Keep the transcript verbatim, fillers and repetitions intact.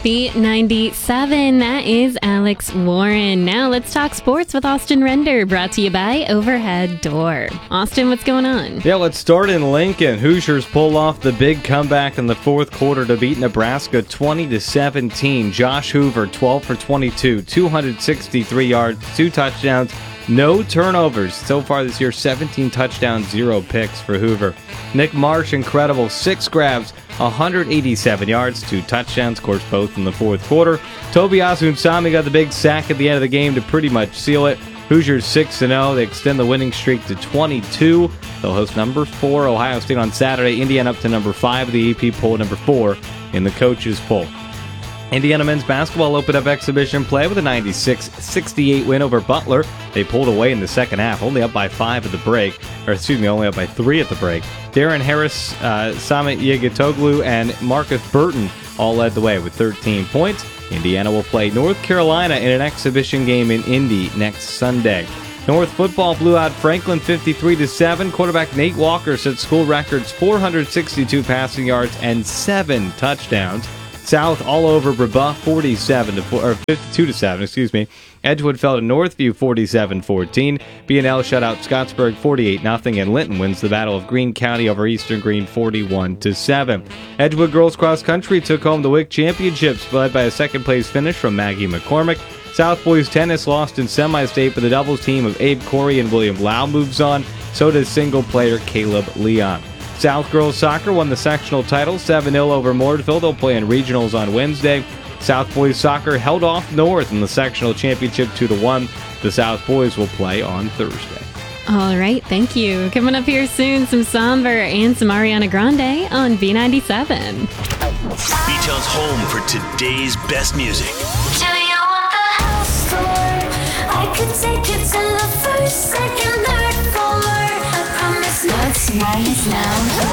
B ninety-seven, that is Alex Warren. Now let's talk sports with Austin Render, brought to you by Overhead Door. Austin, what's going on? Yeah, let's start in Lincoln. Hoosiers pull off the big comeback in the fourth quarter to beat Nebraska twenty to seventeen. Josh Hoover, twelve for twenty-two, two hundred sixty-three yards, two touchdowns, no turnovers. So far this year, seventeen touchdowns, zero picks for Hoover. Nick Marsh, incredible, six grabs, one hundred eighty-seven yards, two touchdowns, of course, both in the fourth quarter. Tobiasu Nsami got the big sack at the end of the game to pretty much seal it. Hoosiers six and oh. They extend the winning streak to twenty-two. They'll host number four Ohio State on Saturday. Indiana up to number five of the A P poll, number four in the coaches poll. Indiana men's basketball opened up exhibition play with a ninety-six sixty-eight win over Butler. They pulled away in the second half, only up by five at the break, or excuse me, only up by three at the break. Darren Harris, uh, Samit Yegitoglu, and Marcus Burton all led the way with thirteen points. Indiana will play North Carolina in an exhibition game in Indy next Sunday. North football blew out Franklin fifty-three to seven. Quarterback Nate Walker set school records, four hundred sixty-two passing yards and seven touchdowns. South all over Brebeuf, forty-seven to four, or fifty-two to seven, excuse me. Edgewood fell to Northview, forty-seven fourteen. B and L shut out Scottsburg, forty-eight nothing, and Linton wins the Battle of Greene County over Eastern Greene, forty-one to seven. Edgewood girls cross country took home the W I C championships, led by a second-place finish from Maggie McCormick. South boys tennis lost in semi-state, but the doubles team of Abe Corey and William Lau moves on. So does single-player Caleb Leon. South girls soccer won the sectional title, seven nil over Mooresville. They'll play in regionals on Wednesday. South boys soccer held off North in the sectional championship two to one. The South boys will play on Thursday. All right, thank you. Coming up here soon, some Somber and some Ariana Grande on B ninety-seven. B-Town's home for today's best music. Do you want the house tour? I could take you to the first, second, third floor. I promise not tonight now.